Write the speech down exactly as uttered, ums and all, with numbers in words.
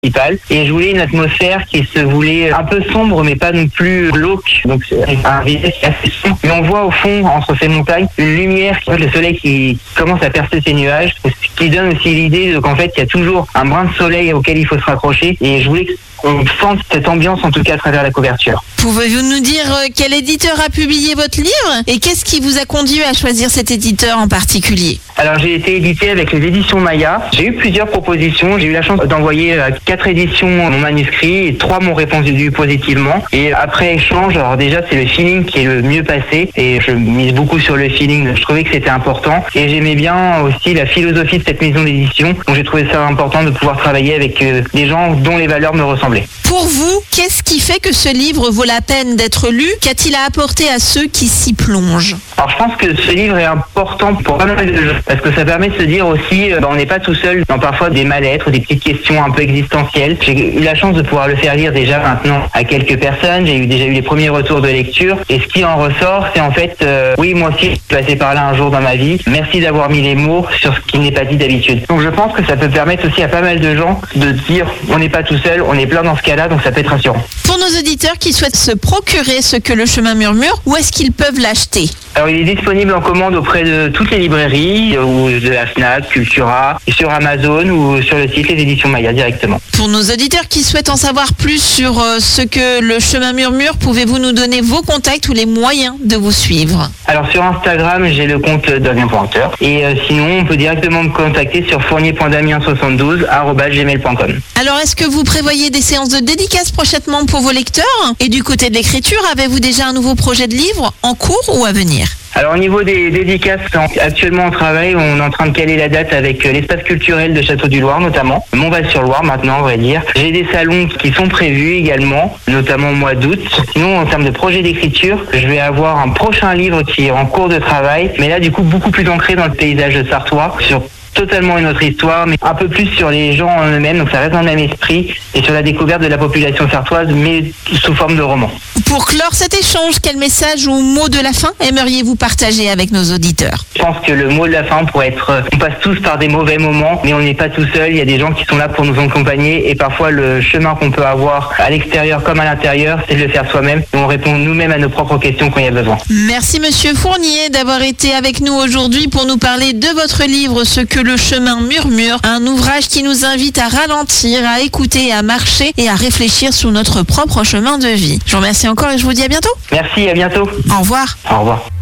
principal. Et je voulais une atmosphère qui se voulait un peu sombre, mais pas non plus glauque. Donc c'est un visage assez sombre. Mais on voit au fond, entre ces montagnes, une lumière, le soleil qui commence à percer ces nuages, ce qui donne aussi l'idée qu'en fait, il y a toujours un brin de soleil auquel il faut se raccrocher. Et je voulais qu'on sente cette ambiance, en tout cas, à travers la couverture. Pouvez-vous nous dire quel éditeur a publié votre livre et qu'est-ce qui vous a conduit à choisir cet éditeur en particulier? Alors j'ai été édité avec les éditions Maya. J'ai eu plusieurs propositions. J'ai eu la chance d'envoyer à quatre éditions mon manuscrit et trois m'ont répondu positivement. Et après échange, alors déjà c'est le feeling qui est le mieux passé et je mise beaucoup sur le feeling. Je trouvais que c'était important et j'aimais bien aussi la philosophie de cette maison d'édition. Donc j'ai trouvé ça important de pouvoir travailler avec des gens dont les valeurs me ressemblaient. Pour vous, qu'est-ce qui fait que ce livre vaut la peine d'être lu? Qu'a-t-il à apporter à ceux qui s'y plongent? Alors je pense que ce livre est important pour pas mal de gens parce que ça permet de se dire aussi euh, bah, on n'est pas tout seul dans parfois des mal-être ou des petites questions un peu existentielles. J'ai eu la chance de pouvoir le faire lire déjà maintenant à quelques personnes. J'ai eu, déjà eu les premiers retours de lecture et ce qui en ressort c'est en fait euh, oui moi aussi je suis passé par là un jour dans ma vie. Merci d'avoir mis les mots sur ce qui n'est pas dit d'habitude. Donc je pense que ça peut permettre aussi à pas mal de gens de dire on n'est pas tout seul, on est plein dans ce cas-là donc ça peut être rassurant. Pour nos auditeurs qui souhaitent se procurer ce que le chemin murmure, où est-ce qu'ils peuvent l'acheter? Alors il est disponible en commande auprès de toutes les librairies ou de la Fnac, Cultura, et sur Amazon ou sur le site Les Éditions Maya directement. Pour nos auditeurs qui souhaitent en savoir plus sur euh, ce que le chemin murmure, pouvez-vous nous donner vos contacts ou les moyens de vous suivre? Alors sur Instagram, j'ai le compte Damien Pointeur et euh, sinon on peut directement me contacter sur fournier point damien soixante-douze arobase gmail point com. Alors est-ce que vous prévoyez des séances de dédicaces prochainement pour vos lecteurs? Et du côté de l'écriture, avez-vous déjà un nouveau projet de livre en cours ou à venir? Alors au niveau des dédicaces, actuellement on travaille, on est en train de caler la date avec l'espace culturel de Château-du-Loir notamment, Montval-sur-Loire maintenant on va dire. J'ai des salons qui sont prévus également, notamment au mois d'août. Sinon en termes de projet d'écriture, je vais avoir un prochain livre qui est en cours de travail, mais là du coup beaucoup plus ancré dans le paysage sartois, sur totalement une autre histoire, mais un peu plus sur les gens en eux-mêmes, donc ça reste dans le même esprit, et sur la découverte de la population sartoise, mais sous forme de roman. Pour clore cet échange, quel message ou mot de la fin aimeriez-vous partager avec nos auditeurs? Je pense que le mot de la fin pourrait être, on passe tous par des mauvais moments, mais on n'est pas tout seul, il y a des gens qui sont là pour nous accompagner, et parfois le chemin qu'on peut avoir à l'extérieur comme à l'intérieur, c'est de le faire soi-même, et on répond nous-mêmes à nos propres questions quand il y a besoin. Merci Monsieur Fournier d'avoir été avec nous aujourd'hui pour nous parler de votre livre, Ce que le chemin murmure, un ouvrage qui nous invite à ralentir, à écouter, à marcher et à réfléchir sur notre propre chemin de vie. Je vous remercie encore et je vous dis à bientôt. Merci, à bientôt. Au revoir. Au revoir.